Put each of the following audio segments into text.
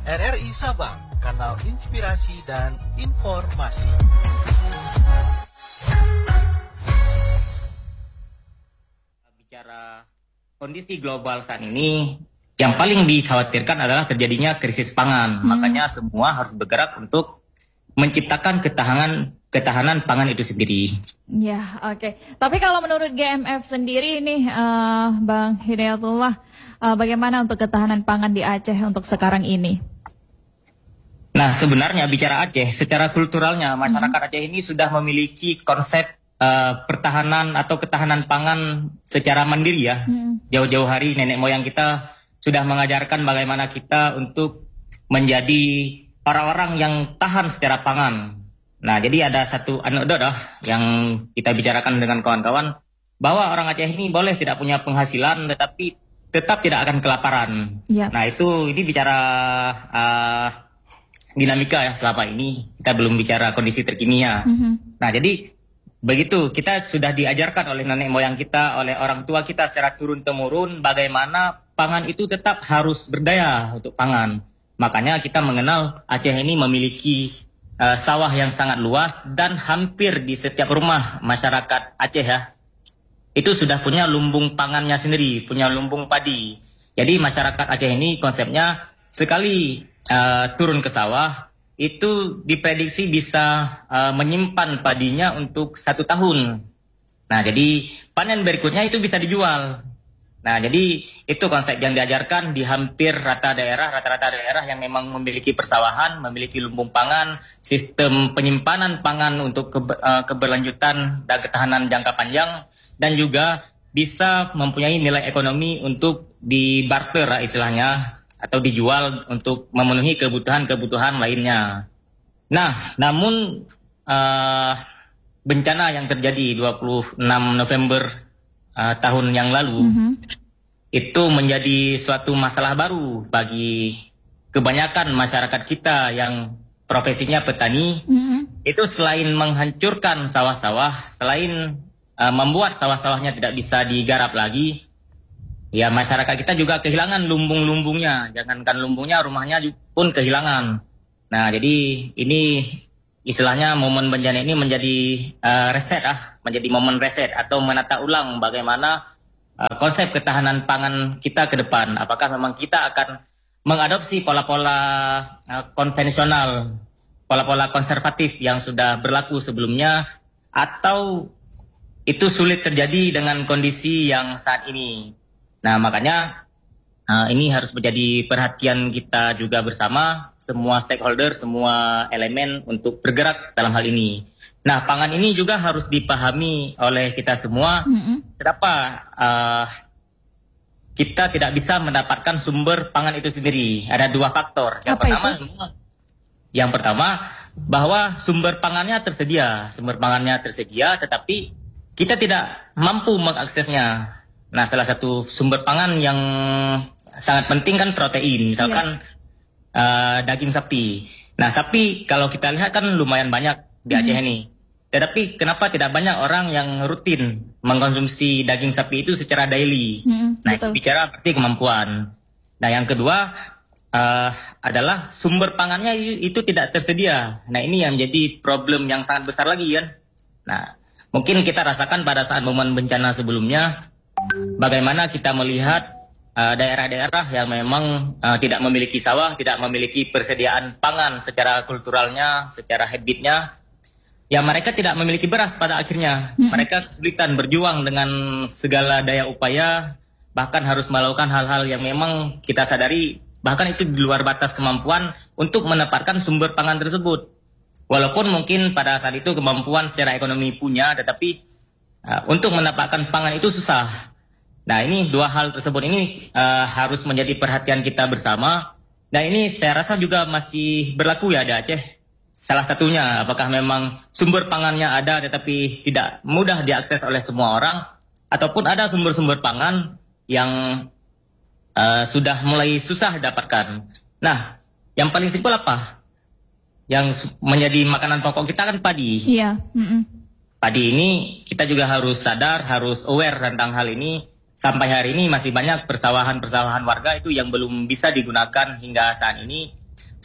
RRI Sabang, kanal inspirasi dan informasi. Bicara kondisi global saat ini, yang paling dikhawatirkan adalah terjadinya krisis pangan. Makanya semua harus bergerak untuk menciptakan ketahanan pangan itu sendiri. Ya, oke. Tapi kalau menurut GMF sendiri nih, Bang Hidayatullah, bagaimana untuk ketahanan pangan di Aceh untuk sekarang ini? Nah, sebenarnya bicara Aceh, secara kulturalnya masyarakat Aceh ini sudah memiliki konsep pertahanan atau ketahanan pangan secara mandiri ya. Jauh-jauh hari nenek moyang kita sudah mengajarkan bagaimana kita untuk menjadi orang-orang yang tahan secara pangan. Nah, jadi ada satu anekdot yang kita bicarakan dengan kawan-kawan, bahwa orang Aceh ini boleh tidak punya penghasilan tetapi tetap tidak akan kelaparan. Yep. Nah, ini bicara dinamika ya selama ini, kita belum bicara kondisi terkininya. Nah, jadi begitu kita sudah diajarkan oleh nenek moyang kita, oleh orang tua kita secara turun-temurun bagaimana pangan itu tetap harus berdaya untuk pangan. Makanya kita mengenal Aceh ini memiliki sawah yang sangat luas dan hampir di setiap rumah masyarakat Aceh ya, itu sudah punya lumbung pangannya sendiri, punya lumbung padi. Jadi masyarakat Aceh ini konsepnya sekali turun ke sawah, itu diprediksi bisa menyimpan padinya untuk 1 tahun. Nah, jadi panen berikutnya itu bisa dijual. Nah, jadi itu konsep yang diajarkan di hampir rata-rata daerah yang memang memiliki persawahan, memiliki lumbung pangan, sistem penyimpanan pangan untuk keberlanjutan dan ketahanan jangka panjang, dan juga bisa mempunyai nilai ekonomi untuk dibarter istilahnya, atau dijual untuk memenuhi kebutuhan lainnya. Nah, namun bencana yang terjadi 26 November tahun yang lalu itu menjadi suatu masalah baru bagi kebanyakan masyarakat kita yang profesinya petani. Itu selain menghancurkan sawah-sawah, selain membuat sawah-sawahnya tidak bisa digarap lagi, ya masyarakat kita juga kehilangan lumbung-lumbungnya. Jangankan lumbungnya, rumahnya pun kehilangan. Nah, jadi ini istilahnya momen bencana ini menjadi menjadi momen reset atau menata ulang bagaimana konsep ketahanan pangan kita ke depan. Apakah memang kita akan mengadopsi pola-pola konvensional, pola-pola konservatif yang sudah berlaku sebelumnya, atau itu sulit terjadi dengan kondisi yang saat ini. Nah, makanya ini harus menjadi perhatian kita juga bersama, semua stakeholder, semua elemen untuk bergerak dalam hal ini. Nah, pangan ini juga harus dipahami oleh kita semua. Kenapa kita tidak bisa mendapatkan sumber pangan itu sendiri? Ada 2 faktor. Yang pertama, bahwa sumber pangannya tersedia, tetapi kita tidak mampu mengaksesnya. Nah, salah satu sumber pangan yang sangat penting kan protein, misalkan daging sapi. Nah, sapi kalau kita lihat kan lumayan banyak di Aceh ini. Tetapi kenapa tidak banyak orang yang rutin mengkonsumsi daging sapi itu secara daily? Nah, itu bicara berarti kemampuan. Nah, yang kedua adalah sumber pangannya itu tidak tersedia. Nah, ini yang menjadi problem yang sangat besar lagi kan. Nah, mungkin kita rasakan pada saat momen bencana sebelumnya, bagaimana kita melihat daerah-daerah yang memang tidak memiliki sawah, tidak memiliki persediaan pangan secara kulturalnya, secara habitnya, ya mereka tidak memiliki beras pada akhirnya. Mereka kesulitan berjuang dengan segala daya upaya, bahkan harus melakukan hal-hal yang memang kita sadari, bahkan itu di luar batas kemampuan untuk mendapatkan sumber pangan tersebut. Walaupun mungkin pada saat itu kemampuan secara ekonomi punya, tetapi untuk mendapatkan pangan itu susah. Nah, ini 2 hal tersebut ini harus menjadi perhatian kita bersama. Nah, ini saya rasa juga masih berlaku ya di Aceh. Salah satunya, apakah memang sumber pangannya ada tetapi tidak mudah diakses oleh semua orang, ataupun ada sumber-sumber pangan yang sudah mulai susah didapatkan. Nah, yang paling simpel apa? Yang menjadi makanan pokok kita kan padi. Iya. Padi ini kita juga harus sadar, harus aware tentang hal ini. Sampai hari ini masih banyak persawahan warga itu yang belum bisa digunakan hingga saat ini.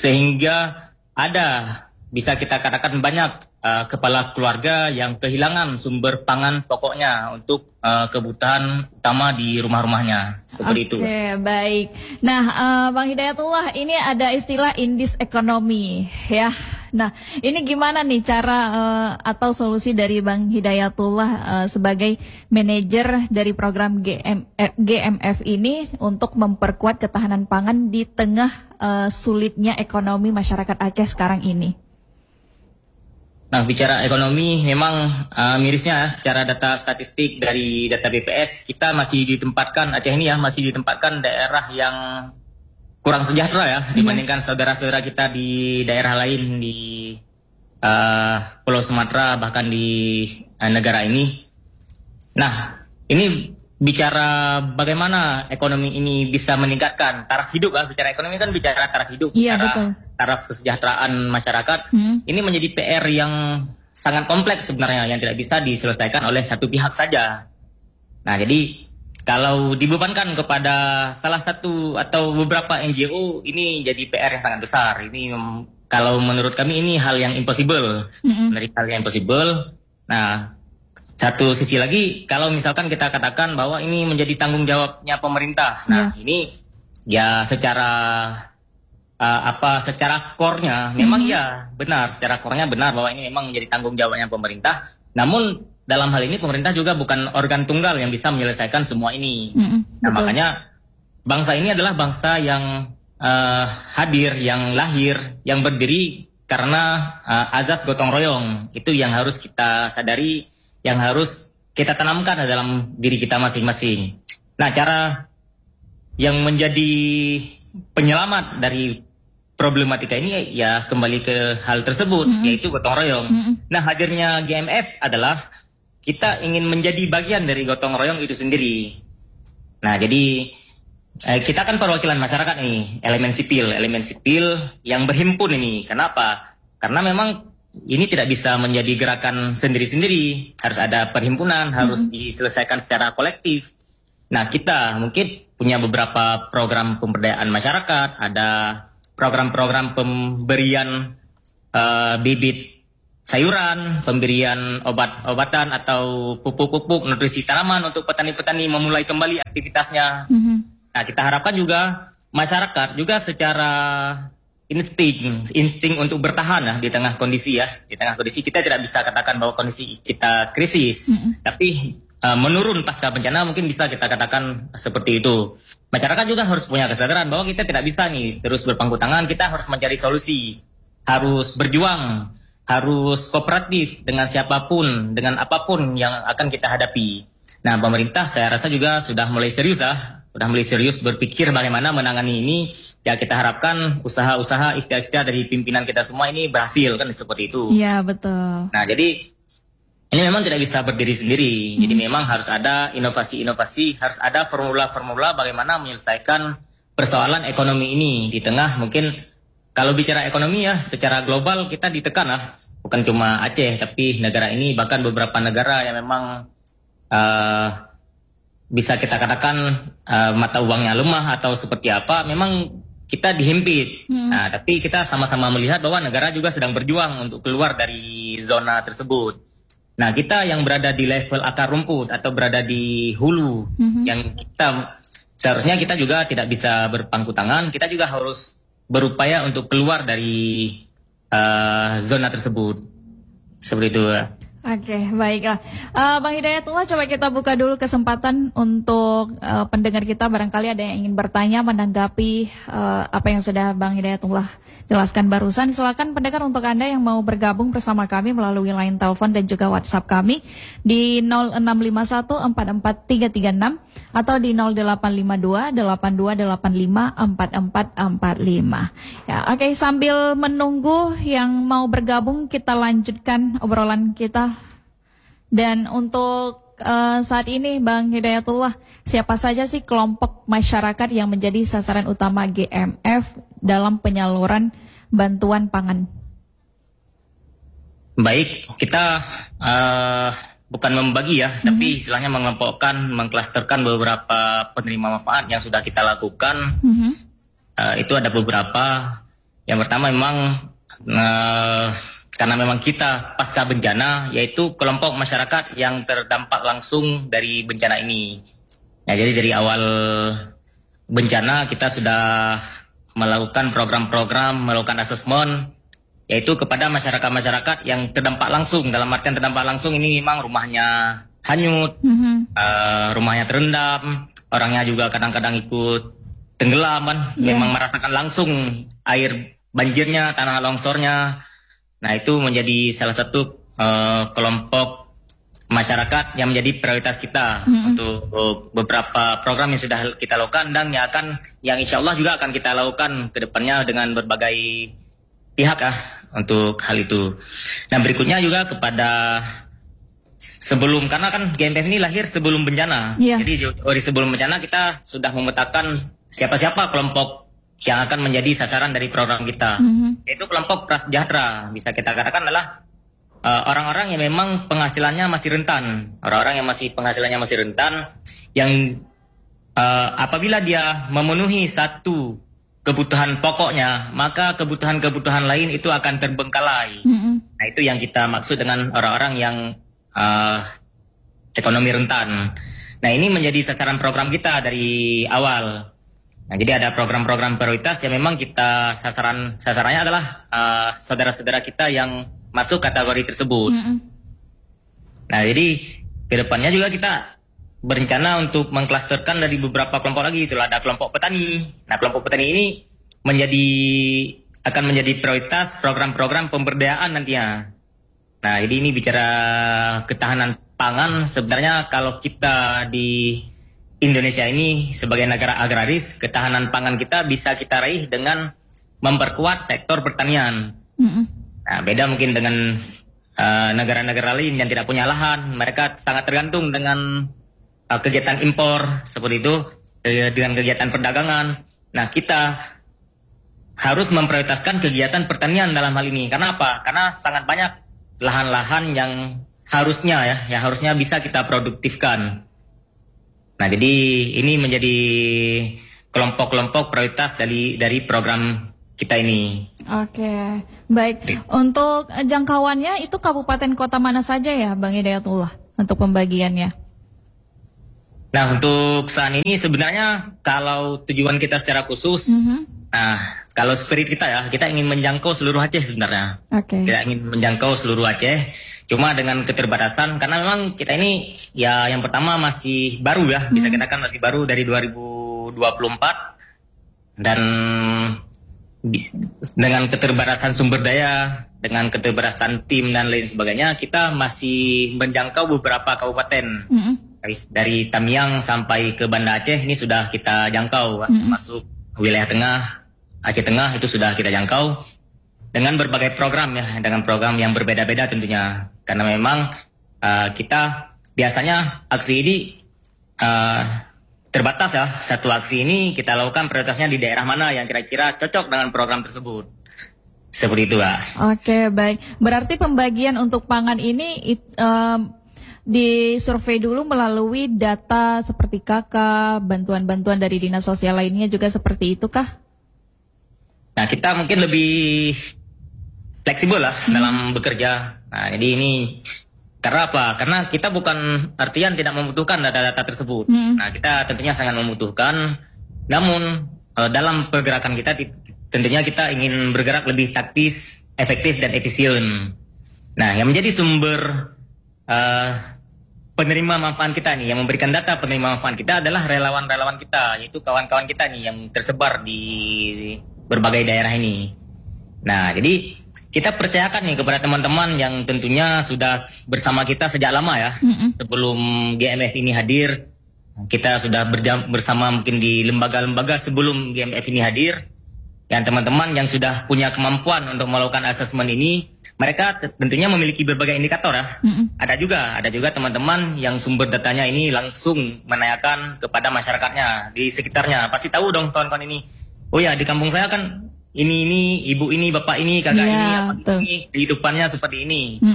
sehingga ada, bisa kita katakan banyak kepala keluarga yang kehilangan sumber pangan pokoknya untuk kebutuhan utama di rumah-rumahnya, seperti itu. Oke, baik. Nah, Bang Hidayatullah, ini ada istilah indis ekonomi, ya. Nah, ini gimana nih cara atau solusi dari Bang Hidayatullah sebagai manajer dari program GMF ini untuk memperkuat ketahanan pangan di tengah sulitnya ekonomi masyarakat Aceh sekarang ini? Nah, bicara ekonomi memang mirisnya secara data statistik dari data BPS, kita masih ditempatkan, Aceh ini ya, masih ditempatkan daerah yang kurang sejahtera ya, dibandingkan saudara-saudara kita di daerah lain di Pulau Sumatera, bahkan di negara ini. Nah, ini bicara bagaimana ekonomi ini bisa meningkatkan taraf hidup, bicara ekonomi kan bicara taraf hidup, Iya, bicara betul. taraf kesejahteraan masyarakat. Ini menjadi PR yang sangat kompleks sebenarnya, yang tidak bisa diselesaikan oleh satu pihak saja. Nah, jadi kalau dibebankan kepada salah satu atau beberapa NGO, ini jadi PR yang sangat besar. Ini kalau menurut kami ini hal yang impossible, dari hal yang impossible. Nah, satu sisi lagi, kalau misalkan kita katakan bahwa ini menjadi tanggung jawabnya pemerintah. Nah, ini ya secara secara core-nya memang ya benar, secara core-nya benar bahwa ini memang menjadi tanggung jawabnya pemerintah. Namun dalam hal ini pemerintah juga bukan organ tunggal yang bisa menyelesaikan semua ini. Nah, makanya bangsa ini adalah bangsa yang hadir, yang lahir, yang berdiri karena azas gotong royong. Itu yang harus kita sadari, yang harus kita tanamkan dalam diri kita masing-masing. Nah, cara yang menjadi penyelamat dari problematika ini ya kembali ke hal tersebut, yaitu gotong royong. Nah, hadirnya GMF adalah kita ingin menjadi bagian dari gotong royong itu sendiri. Nah, jadi kita kan perwakilan masyarakat nih, elemen sipil yang berhimpun ini. Kenapa? Karena memang ini tidak bisa menjadi gerakan sendiri-sendiri, harus ada perhimpunan, harus diselesaikan secara kolektif. Nah, kita mungkin punya beberapa program pemberdayaan masyarakat, ada program-program pemberian bibit sayuran, pemberian obat-obatan atau pupuk-pupuk nutrisi tanaman untuk petani-petani memulai kembali aktivitasnya. Nah, kita harapkan juga masyarakat juga secara insting untuk bertahan di tengah kondisi di tengah kondisi kita tidak bisa katakan bahwa kondisi kita krisis, tapi menurun pasca bencana mungkin bisa kita katakan seperti itu. Masyarakat juga harus punya kesadaran bahwa kita tidak bisa terus berpangku tangan, kita harus mencari solusi, harus berjuang, harus kooperatif dengan siapapun, dengan apapun yang akan kita hadapi. Nah, pemerintah saya rasa juga sudah mulai serius berpikir bagaimana menangani ini. Ya, kita harapkan usaha-usaha ikhtiar-ikhtiar dari pimpinan kita semua ini berhasil, kan seperti itu. Iya, betul. Nah, jadi ini memang tidak bisa berdiri sendiri. Jadi memang harus ada inovasi-inovasi, harus ada formula-formula bagaimana menyelesaikan persoalan ekonomi ini di tengah mungkin. Kalau bicara ekonomi ya, secara global kita ditekan bukan cuma Aceh, tapi negara ini bahkan beberapa negara yang memang bisa kita katakan mata uangnya lemah atau seperti apa, memang kita dihimpit. Nah, tapi kita sama-sama melihat bahwa negara juga sedang berjuang untuk keluar dari zona tersebut. Nah, kita yang berada di level akar rumput atau berada di hulu, yang kita seharusnya kita juga tidak bisa berpangku tangan, kita juga harus berupaya untuk keluar dari zona tersebut. Seperti itu. Oke, baiklah. Bang Hidayatullah, coba kita buka dulu kesempatan untuk pendengar kita. Barangkali ada yang ingin bertanya menanggapi apa yang sudah Bang Hidayatullah jelaskan barusan. Silakan pendengar, untuk Anda yang mau bergabung bersama kami melalui line telepon dan juga WhatsApp kami di 0651443336 atau di 085282854445. Ya, oke, sambil menunggu yang mau bergabung, kita lanjutkan obrolan kita. Dan untuk saat ini Bang Hidayatullah, siapa saja sih kelompok masyarakat yang menjadi sasaran utama GMF dalam penyaluran bantuan pangan? Baik, kita bukan membagi tapi istilahnya mengelompokkan, mengklasterkan beberapa penerima manfaat yang sudah kita lakukan. Itu ada beberapa. Yang pertama memang karena memang kita pasca bencana, yaitu kelompok masyarakat yang terdampak langsung dari bencana ini. Nah, jadi dari awal bencana kita sudah melakukan program-program, melakukan asesmen, yaitu kepada masyarakat-masyarakat yang terdampak langsung. Dalam artian terdampak langsung ini memang rumahnya hanyut, rumahnya terendam, orangnya juga kadang-kadang ikut tenggelam kan, memang merasakan langsung air banjirnya, tanah longsornya. Nah, itu menjadi salah satu kelompok masyarakat yang menjadi prioritas kita untuk beberapa program yang sudah kita lakukan dan yang insya Allah juga akan kita lakukan ke depannya dengan berbagai pihak untuk hal itu. Nah, berikutnya juga kepada karena kan GMF ini lahir sebelum bencana. Jadi dari sebelum bencana kita sudah memetakan siapa-siapa kelompok yang akan menjadi sasaran dari program kita. Yaitu kelompok prasejahtera. Bisa kita katakan adalah orang-orang yang memang penghasilannya masih rentan. Orang-orang yang penghasilannya masih rentan, yang apabila dia memenuhi satu kebutuhan pokoknya, maka kebutuhan-kebutuhan lain itu akan terbengkalai. Nah, itu yang kita maksud dengan orang-orang yang ekonomi rentan. Nah, ini menjadi sasaran program kita dari awal. Nah, jadi ada program-program prioritas yang memang kita sasarannya adalah saudara-saudara kita yang masuk kategori tersebut. Nah, jadi ke depannya juga kita berencana untuk mengklasterkan dari beberapa kelompok lagi. Itulah ada kelompok petani. Nah, kelompok petani ini akan menjadi prioritas program-program pemberdayaan nantinya. Nah, jadi ini bicara ketahanan pangan. Sebenarnya kalau kita di Indonesia ini sebagai negara agraris, ketahanan pangan kita bisa kita raih dengan memperkuat sektor pertanian. Nah, beda mungkin dengan negara-negara lain yang tidak punya lahan. Mereka sangat tergantung dengan kegiatan impor seperti itu, dengan kegiatan perdagangan. Nah, kita harus memprioritaskan kegiatan pertanian dalam hal ini. Karena apa? Karena sangat banyak lahan-lahan yang harusnya bisa kita produktifkan. Nah, jadi ini menjadi kelompok-kelompok prioritas dari program kita ini. Oke, baik. Untuk jangkauannya itu kabupaten kota mana saja ya, Bang Hidayatullah, untuk pembagiannya? Nah, untuk saat ini sebenarnya kalau tujuan kita secara khusus, kalau spirit kita ingin menjangkau seluruh Aceh sebenarnya. Kita ingin menjangkau seluruh Aceh, cuma dengan keterbatasan karena memang kita ini ya yang pertama masih baru ya, bisa kita katakan masih baru dari 2024 dan dengan keterbatasan sumber daya, dengan keterbatasan tim dan lain sebagainya, kita masih menjangkau beberapa kabupaten. Dari Tamiang sampai ke Banda Aceh ini sudah kita jangkau, masuk wilayah tengah, Aceh Tengah itu sudah kita jangkau dengan berbagai program ya, dengan program yang berbeda-beda tentunya. Karena memang kita biasanya aksi ini terbatas ya. Satu aksi ini kita lakukan prioritasnya di daerah mana yang kira-kira cocok dengan program tersebut. Seperti itu, Pak. Oke, baik. Berarti pembagian untuk pangan ini disurvei dulu melalui data seperti KK, bantuan-bantuan dari dinas sosial lainnya juga seperti itu kah? Nah, kita mungkin lebih fleksibel lah dalam bekerja. Nah, jadi ini karena apa? Karena kita bukan artian tidak membutuhkan data-data tersebut. Nah, kita tentunya sangat membutuhkan. Namun dalam pergerakan kita tentunya kita ingin bergerak lebih taktis, efektif dan efisien. Nah, yang menjadi sumber penerima manfaat kita nih, yang memberikan data penerima manfaat kita adalah relawan-relawan kita, yaitu kawan-kawan kita nih yang tersebar di berbagai daerah ini. Nah, jadi kita percayakan nih kepada teman-teman yang tentunya sudah bersama kita sejak lama ya. Sebelum GMF ini hadir, kita sudah bersama mungkin di lembaga-lembaga sebelum GMF ini hadir. Yang teman-teman yang sudah punya kemampuan untuk melakukan asesmen ini, mereka tentunya memiliki berbagai indikator ya. Ada juga teman-teman yang sumber datanya ini langsung menanyakan kepada masyarakatnya di sekitarnya. Pasti tahu dong kawan-kawan ini. Oh ya, di kampung saya kan ini, ibu ini, bapak ini, kakak ini, apa ini, kehidupannya seperti ini.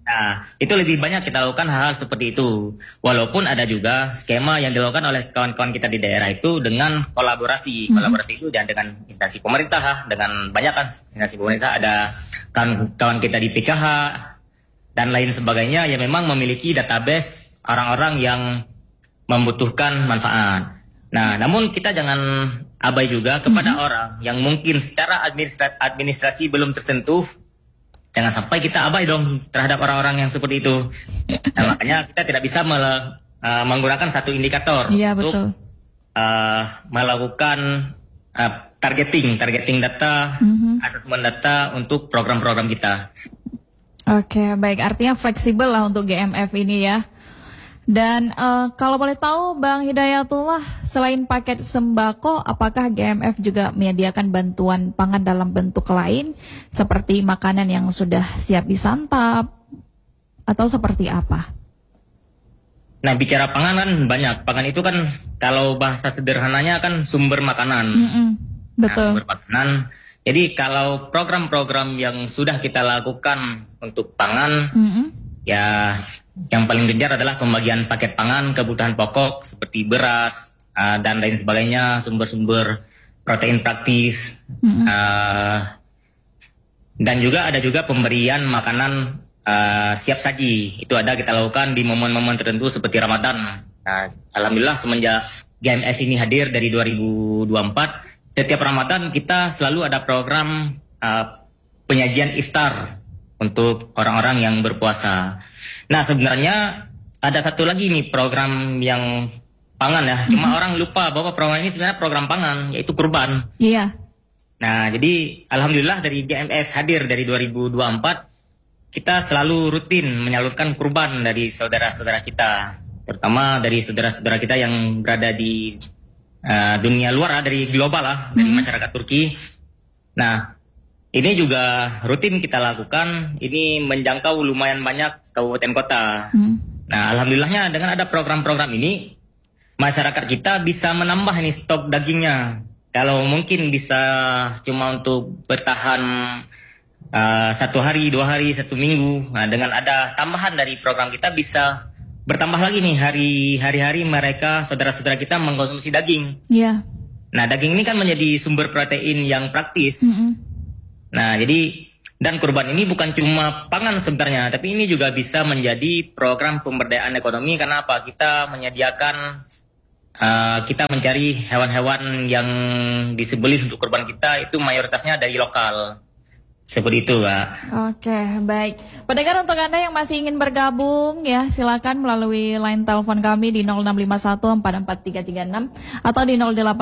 Nah, itu lebih banyak kita lakukan hal-hal seperti itu. Walaupun ada juga skema yang dilakukan oleh kawan-kawan kita di daerah itu dengan kolaborasi. Kolaborasi itu dan dengan instansi pemerintah, dengan banyak kan instansi pemerintah, ada kawan kita di PKH dan lain sebagainya yang memang memiliki database orang-orang yang membutuhkan manfaat. Nah, namun kita jangan abai juga kepada orang yang mungkin secara administrasi belum tersentuh. Jangan sampai kita abai dong terhadap orang-orang yang seperti itu. Nah, makanya kita tidak bisa menggunakan satu indikator untuk melakukan targeting data, asesmen data untuk program-program kita. Oke, baik. Artinya fleksibel lah untuk GMF ini ya. Dan kalau boleh tahu Bang Hidayatullah, selain paket sembako, apakah GMF juga menyediakan bantuan pangan dalam bentuk lain seperti makanan yang sudah siap disantap atau seperti apa? Nah, bicara pangan kan banyak. Pangan itu kan kalau bahasa sederhananya kan sumber makanan. Betul. Nah, sumber makanan. Jadi kalau program-program yang sudah kita lakukan untuk pangan, ya yang paling gencar adalah pembagian paket pangan kebutuhan pokok seperti beras dan lain sebagainya, sumber-sumber protein praktis, dan juga ada juga pemberian makanan siap saji. Itu ada kita lakukan di momen-momen tertentu seperti Ramadan. Nah, alhamdulillah semenjak GMF ini hadir dari 2024, setiap Ramadan kita selalu ada program penyajian iftar untuk orang-orang yang berpuasa. Nah, sebenarnya ada satu lagi nih program yang pangan ya. Cuma orang lupa bahwa program ini sebenarnya program pangan, yaitu kurban. Iya. Nah, jadi alhamdulillah dari GMF hadir dari 2024, kita selalu rutin menyalurkan kurban dari saudara-saudara kita. Terutama dari saudara-saudara kita yang berada di dunia luar, dari global lah, dari masyarakat Turki. Nah, ini juga rutin kita lakukan. Ini menjangkau lumayan banyak kabupaten kota. Nah, alhamdulillahnya dengan ada program-program ini, masyarakat kita bisa menambah ini stok dagingnya. Kalau mungkin bisa cuma untuk bertahan 1 hari, 2 hari, 1 minggu. Nah, dengan ada tambahan dari program kita bisa bertambah lagi nih hari-hari mereka, saudara-saudara kita mengkonsumsi daging. Iya. Nah, daging ini kan menjadi sumber protein yang praktis. Nah, jadi dan kurban ini bukan cuma pangan sebenarnya, tapi ini juga bisa menjadi program pemberdayaan ekonomi. Karena apa? Kita menyediakan, kita mencari hewan-hewan yang disembelih untuk kurban kita itu mayoritasnya dari lokal. Seperti itu, Kak. Oke, baik. Pendengar, untuk Anda yang masih ingin bergabung ya, silakan melalui line telepon kami di 0651444336 atau di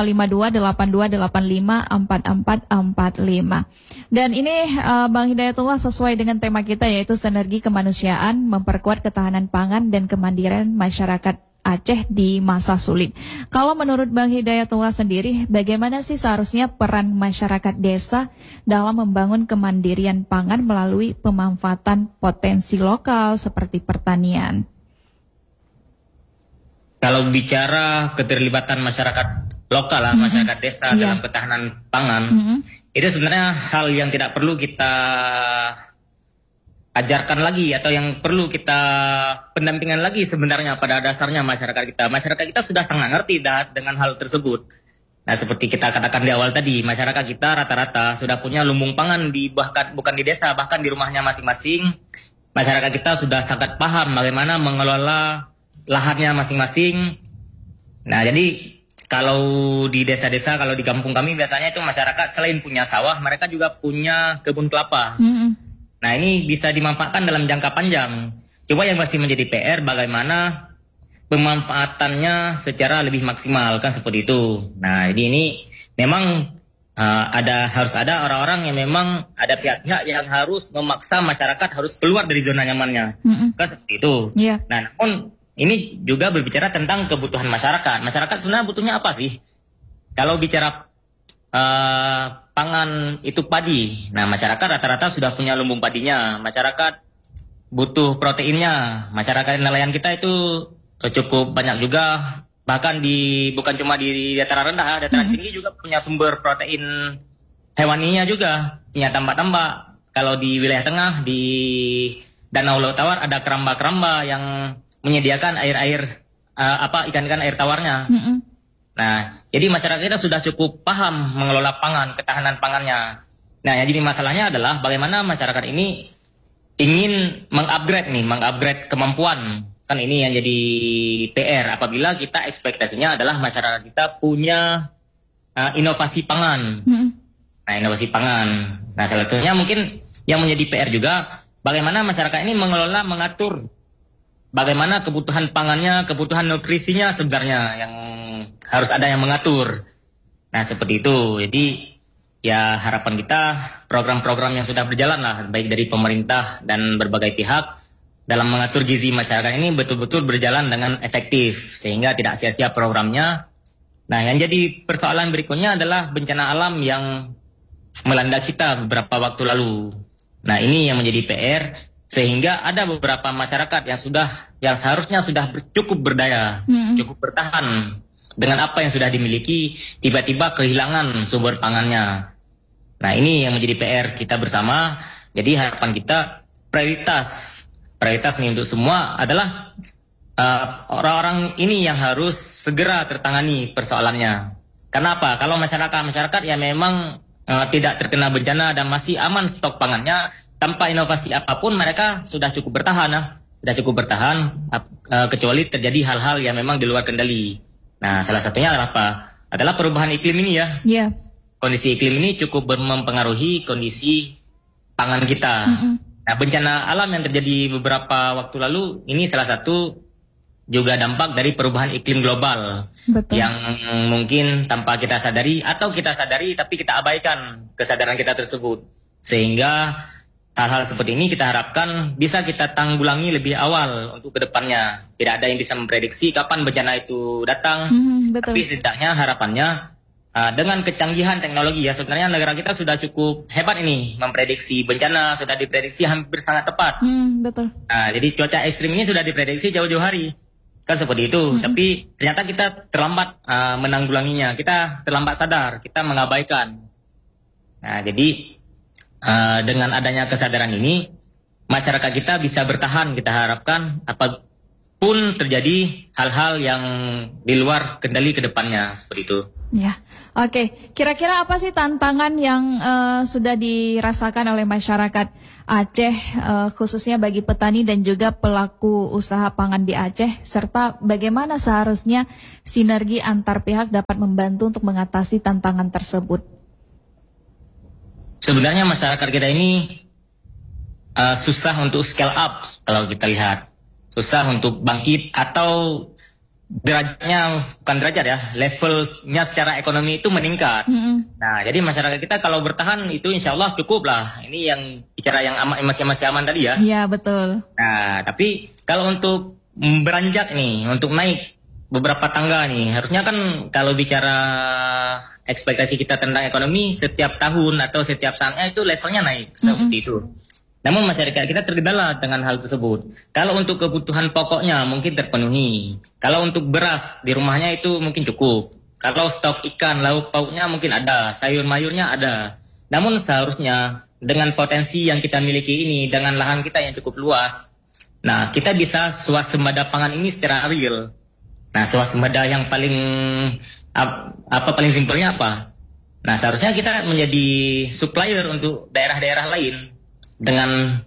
085282854445. Dan ini Bang Hidayatullah sesuai dengan tema kita, yaitu sinergi kemanusiaan memperkuat ketahanan pangan dan kemandirian masyarakat Aceh di masa sulit. Kalau menurut Bang Hidayatullah sendiri, bagaimana sih seharusnya peran masyarakat desa dalam membangun kemandirian pangan melalui pemanfaatan potensi lokal seperti pertanian? Kalau bicara keterlibatan masyarakat lokal, masyarakat desa dalam ketahanan pangan, itu sebenarnya hal yang tidak perlu kita ajarkan lagi atau yang perlu kita pendampingan lagi sebenarnya pada dasarnya masyarakat kita. Masyarakat kita sudah sangat ngerti dengan hal tersebut. Nah, seperti kita katakan di awal tadi, masyarakat kita rata-rata sudah punya lumbung pangan bahkan bukan di desa, bahkan di rumahnya masing-masing. Masyarakat kita sudah sangat paham bagaimana mengelola lahannya masing-masing. Nah, jadi kalau di desa-desa, kalau di kampung kami biasanya itu masyarakat selain punya sawah, mereka juga punya kebun kelapa. Nah, ini bisa dimanfaatkan dalam jangka panjang. Coba yang masih menjadi PR bagaimana pemanfaatannya secara lebih maksimal, kan seperti itu. Nah, jadi ini memang harus ada orang-orang yang memang ada pihak-pihak yang harus memaksa masyarakat harus keluar dari zona nyamannya. Kan seperti itu. Nah, namun ini juga berbicara tentang kebutuhan masyarakat. Masyarakat sebenarnya butuhnya apa sih? Kalau bicara pangan itu padi. Nah, masyarakat rata-rata sudah punya lumbung padinya. Masyarakat butuh proteinnya. Masyarakat nelayan kita itu cukup banyak juga. Bahkan bukan cuma di dataran rendah, dataran tinggi juga punya sumber protein hewaninya juga. Punya tambak-tambak. Kalau di wilayah tengah, di Danau Laut Tawar ada keramba-keramba yang menyediakan ikan-ikan air tawarnya. Nah, jadi masyarakat kita sudah cukup paham mengelola pangan, ketahanan pangannya. Nah, yang jadi masalahnya adalah bagaimana masyarakat ini ingin mengupgrade kemampuan. Kan ini yang jadi PR apabila kita ekspektasinya adalah masyarakat kita punya inovasi pangan. Nah, inovasi pangan. Nah, salah satunya mungkin yang menjadi PR juga bagaimana masyarakat ini mengatur bagaimana kebutuhan pangannya, kebutuhan nutrisinya sebenarnya yang harus ada yang mengatur. Nah, seperti itu. Jadi ya harapan kita program-program yang sudah berjalan lah baik dari pemerintah dan berbagai pihak dalam mengatur gizi masyarakat ini betul-betul berjalan dengan efektif sehingga tidak sia-sia programnya. Nah, yang jadi persoalan berikutnya adalah bencana alam yang melanda kita beberapa waktu lalu. Nah, ini yang menjadi PR sehingga ada beberapa masyarakat yang seharusnya sudah cukup berdaya, cukup bertahan dengan apa yang sudah dimiliki, tiba-tiba kehilangan sumber pangannya. Nah, ini yang menjadi PR kita bersama. Jadi harapan kita prioritas nih untuk semua adalah orang-orang ini yang harus segera tertangani persoalannya. Kenapa? Kalau masyarakat yang memang tidak terkena bencana dan masih aman stok pangannya, tanpa inovasi apapun mereka sudah cukup bertahan, kecuali terjadi hal-hal yang memang di luar kendali. Nah, salah satunya adalah apa? Adalah perubahan iklim ini ya. Yeah. Kondisi iklim ini cukup mempengaruhi kondisi pangan kita. Nah, bencana alam yang terjadi beberapa waktu lalu ini salah satu juga dampak dari perubahan iklim global. Betul. Yang mungkin tanpa kita sadari atau kita sadari tapi kita abaikan kesadaran kita tersebut. Sehingga hal-hal seperti ini kita harapkan bisa kita tanggulangi lebih awal untuk kedepannya. Tidak ada yang bisa memprediksi kapan bencana itu datang. Betul. Tapi setidaknya harapannya dengan kecanggihan teknologi ya, sebenarnya negara kita sudah cukup hebat ini memprediksi bencana, sudah diprediksi hampir sangat tepat. Betul. Nah, jadi cuaca ekstrim ini sudah diprediksi jauh-jauh hari. Kan seperti itu, tapi ternyata kita terlambat menanggulanginya, kita terlambat sadar, kita mengabaikan. Nah, jadi dengan adanya kesadaran ini, masyarakat kita bisa bertahan, kita harapkan apapun terjadi hal-hal yang di luar kendali ke depannya, seperti itu. Ya, oke. Kira-kira apa sih tantangan yang sudah dirasakan oleh masyarakat Aceh, khususnya bagi petani dan juga pelaku usaha pangan di Aceh, serta bagaimana seharusnya sinergi antar pihak dapat membantu untuk mengatasi tantangan tersebut? Sebenarnya masyarakat kita ini susah untuk scale up kalau kita lihat. Susah untuk bangkit atau levelnya secara ekonomi itu meningkat. Nah, jadi masyarakat kita kalau bertahan itu insya Allah cukup lah. Ini yang bicara yang masih aman tadi ya. Iya, betul. Nah, tapi kalau untuk beranjak nih, untuk naik beberapa tangga nih, harusnya kan kalau bicara ekspektasi kita tentang ekonomi setiap tahun atau setiap saatnya itu levelnya naik seperti itu. Namun masyarakat kita tergendala dengan hal tersebut. Kalau untuk kebutuhan pokoknya mungkin terpenuhi. Kalau untuk beras di rumahnya itu mungkin cukup. Kalau stok ikan, lauk pauknya mungkin ada, sayur mayurnya ada. Namun seharusnya dengan potensi yang kita miliki ini, dengan lahan kita yang cukup luas, nah kita bisa swasembada pangan ini secara real. Nah, swasembada yang paling simpelnya apa? Nah, seharusnya kita menjadi supplier untuk daerah-daerah lain. Dengan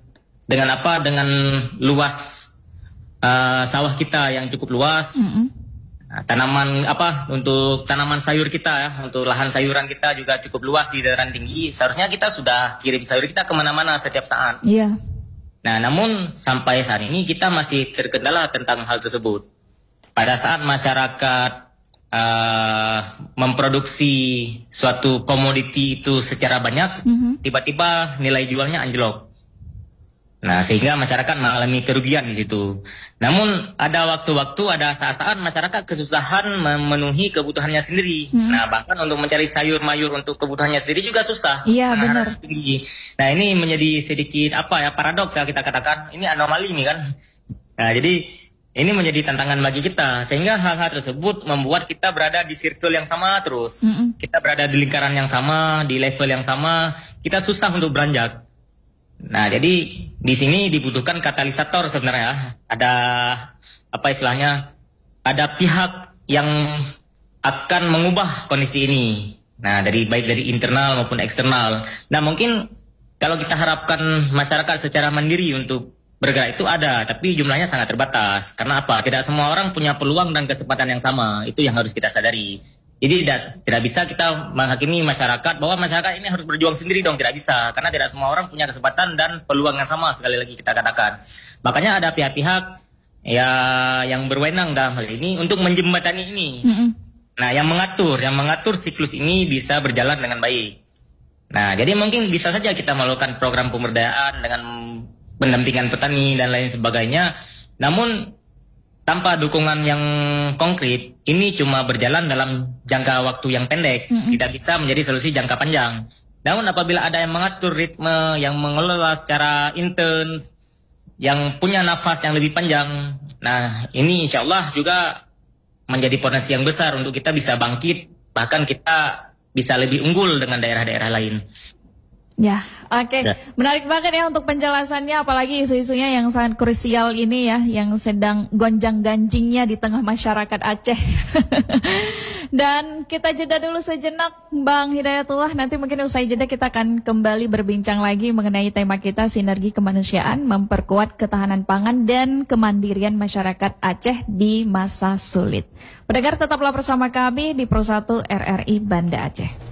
luas sawah kita yang cukup luas, nah, untuk tanaman sayur kita ya, untuk lahan sayuran kita juga cukup luas di dataran tinggi. Seharusnya kita sudah kirim sayur kita kemana-mana setiap saat. Iya. Nah, namun sampai saat ini kita masih terkendala tentang hal tersebut. Pada saat masyarakat memproduksi suatu komoditi itu secara banyak, tiba-tiba nilai jualnya anjlok. Nah, sehingga masyarakat mengalami kerugian di situ. Namun ada waktu-waktu, ada saat-saat masyarakat kesusahan memenuhi kebutuhannya sendiri. Nah, bahkan untuk mencari sayur mayur untuk kebutuhannya sendiri juga susah. Iya, benar. Nah, ini menjadi sedikit paradoks ya kita katakan. Ini anomali ini kan. Nah, jadi ini menjadi tantangan bagi kita, sehingga hal-hal tersebut membuat kita berada di circle yang sama terus. Kita berada di lingkaran yang sama, di level yang sama, kita susah untuk beranjak. Nah, jadi di sini dibutuhkan katalisator sebenarnya. Ada apa istilahnya? Ada pihak yang akan mengubah kondisi ini. Nah, baik dari internal maupun eksternal. Nah, mungkin kalau kita harapkan masyarakat secara mandiri untuk bergerak itu ada, tapi jumlahnya sangat terbatas. Karena apa? Tidak semua orang punya peluang dan kesempatan yang sama. Itu yang harus kita sadari. Jadi tidak bisa kita menghakimi masyarakat bahwa masyarakat ini harus berjuang sendiri dong, tidak bisa. Karena tidak semua orang punya kesempatan dan peluang yang sama, sekali lagi kita katakan. Makanya ada pihak-pihak ya yang berwenang dalam hal ini untuk menjembatani ini. Nah, yang mengatur siklus ini bisa berjalan dengan baik. Nah, jadi mungkin bisa saja kita melakukan program pemberdayaan dengan pendampingan petani dan lain sebagainya. Namun tanpa dukungan yang konkret, ini cuma berjalan dalam jangka waktu yang pendek, tidak bisa menjadi solusi jangka panjang. Namun apabila ada yang mengatur ritme, yang mengelola secara intens, yang punya nafas yang lebih panjang, nah ini insya Allah juga menjadi potensi yang besar untuk kita bisa bangkit, bahkan kita bisa lebih unggul dengan daerah-daerah lain. Ya, oke. Menarik banget ya untuk penjelasannya, apalagi isu-isunya yang sangat krusial ini ya, yang sedang gonjang-ganjingnya di tengah masyarakat Aceh. Dan kita jeda dulu sejenak, Bang Hidayatullah. Nanti mungkin usai jeda kita akan kembali berbincang lagi mengenai tema kita, sinergi kemanusiaan, memperkuat ketahanan pangan dan kemandirian masyarakat Aceh di masa sulit. Pendengar tetaplah bersama kami di Pro 1 RRI Banda Aceh.